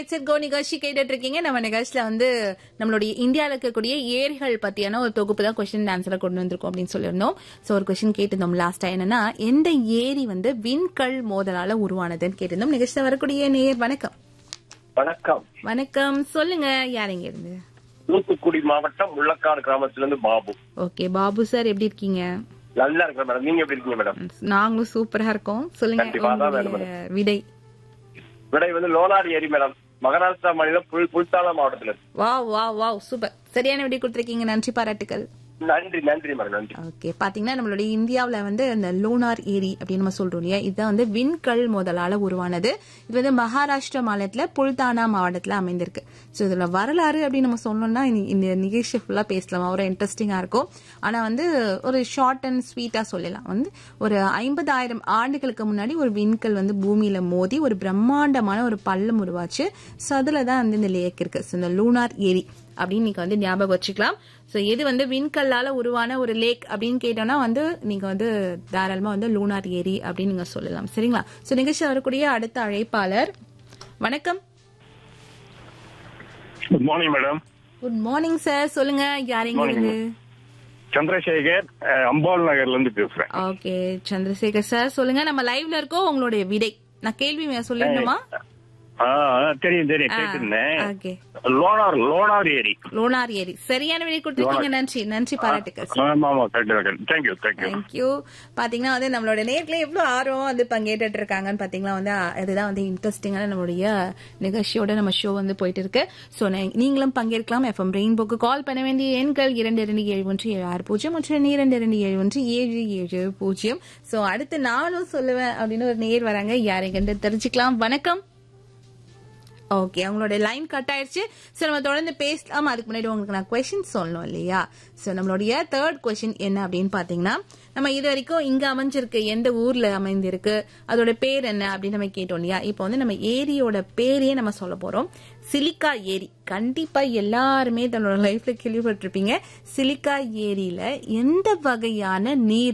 Gets it go நிகழ்ச்சி கேட்டுட்டு இருக்கீங்க. நம்ம நிகழ்ச்சியில வந்து நம்மளுடைய இந்தியாவில் இருக்கக்கூடிய ஏரிகள் பத்தியான ஒரு தொகுப்பு தான் கொஸ்டின் ஆன்சரை கொண்டு வந்திருக்கோம் அப்படின்னு சொல்லியிருந்தோம். ஸோ ஒரு கொஸ்டின் கேட்டிருந்தோம் லாஸ்டா, என்னன்னா எந்த ஏரி வந்து விண்கல் மோதலால உருவானதுன்னு கேட்டிருந்தோம். நிகழ்ச்சியில வரக்கூடிய நேர் வணக்கம். வணக்கம். வணக்கம், சொல்லுங்க யார் எங்க இருந்து? தூத்துக்குடி மாவட்டம் முள்ளக்காடு கிராமத்துல இருந்து பாபு. ஓகே பாபு சார், எப்படி இருக்கீங்க? நல்லா இருக்கேன் மேடம். நீங்க எப்படி இருக்கீங்க மேடம்? நாங்களும் சூப்பரா இருக்கோம். சொல்லுங்க விடை. விடை வந்து லோனார் ஏரி மேடம். மகாராஷ்டிரா மாநிலம் புல்தானா மாவட்டத்துல. Wow wow wow, super. சரியான விடை கொடுத்திருக்கீங்க, நன்றி, பாராட்டுக்கள். நன்றி நன்றி மேடம், நன்றி. ஓகே, பாத்தீங்கன்னா நம்மளுடைய இந்தியாவில வந்து இந்த லோனார் ஏரி அப்படின்னு நம்ம சொல்றோம் இல்லையா, இதுதான் வந்து விண்கல் மோதலால உருவானது. இது வந்து மகாராஷ்டிரா மாநிலத்துல புல்தானா மாவட்டத்துல அமைந்திருக்கு. ஸோ இதுல வரலாறு அப்படின்னு நம்ம சொன்னோம்னா இந்த நிகழ்ச்சி ஃபுல்லா பேசலாம், ஒரு இன்ட்ரெஸ்டிங்கா இருக்கும். ஆனா வந்து ஒரு ஷார்ட் அண்ட் ஸ்வீட்டா சொல்லலாம். வந்து ஒரு 50,000 ஆண்டுகளுக்கு முன்னாடி ஒரு விண்கல் வந்து பூமியில மோதி ஒரு பிரம்மாண்டமான ஒரு பள்ளம் உருவாச்சு. ஸோ அதுலதான் வந்து இந்த லேக் இருக்கு. ஸோ இந்த லூனார் ஏரி அப்படின்னு நீங்க வந்து ஞாபகம் வச்சுக்கலாம். ஸோ எது வந்து விண்கல்லால உருவான ஒரு லேக் அப்படின்னு கேட்டோம்னா வந்து நீங்க வந்து தாராளமா வந்து லூனார் ஏரி அப்படின்னு நீங்க சொல்லலாம். சரிங்களா? ஸோ நிகழ்ச்சி வரக்கூடிய அடுத்த அழைப்பாளர் வணக்கம். Good morning madam. Good morning sir, சொல்லுங்க யாரைங்க இருந்து? சந்திரசேகர், அம்பாள் நகர்ல இருந்து பேசுறேன். ஓகே சந்திரசேகர் சார், சொல்லுங்க. நம்ம லைவ்ல இருக்கோம். உங்களுடைய விடை நான் கேள்வி சொல்லிடணுமா? தெரியும் கேட்டிருந்தேன். ஓகே, லோனார் ஏரி. லோனார் ஏரி சரியான விடை கொடுத்துருக்கீங்க. நன்றி நன்றி, பாராட்டுக்கள். தேங்க்யூ. பாத்தீங்கன்னா வந்து நம்மளோட நேர்ல எவ்வளவு ஆர்வம் வந்து பங்கேற்று இருக்காங்கன்னு பாத்தீங்கன்னா வந்து அதுதான் வந்து இன்ட்ரெஸ்டிங்கான நம்மளுடைய நிகழ்ச்சியோட நம்ம ஷோ வந்து போயிட்டு இருக்கு. சோ நீங்களும் பங்கேற்கலாம். எஃப்எம் ரெயின்போக்கு கால் பண்ண வேண்டிய எண்கள் 227176 மற்றும் 22717770. சோ அடுத்து நானும் சொல்லுவேன் அப்படின்னு ஒரு நேர் வராங்க. யாரைக்கு தெரிஞ்சுக்கலாம். வணக்கம். ஓகே, அவங்களோட லைன் கட் ஆயிடுச்சு. சோ நம்ம தொடர்ந்து பேசலாம். அதுக்கு முன்னாடி உங்களுக்கு நான் கொஸ்டின் சொல்லணும் இல்லையா? சோ நம்மளுடைய தேர்ட் கொஸ்டின் என்ன அப்படின்னு பாத்தீங்கன்னா, நம்ம இது வரைக்கும் இங்க அமைஞ்சிருக்கு எந்த ஊர்ல அமைந்திருக்கு, அதோட பேர் என்ன அப்படின்னு நம்ம கேட்டோம் இல்லையா? இப்போ வந்து நம்ம ஏரியோட பேரையே நம்ம சொல்ல போறோம். சிலிக்கா ஏரி. கண்டிப்பா எல்லாருமே தன்னோட லைஃப்ல கேள்விப்பட்டிருப்பீங்க. சிலிக்கா ஏரியில எந்த வகையான நீர்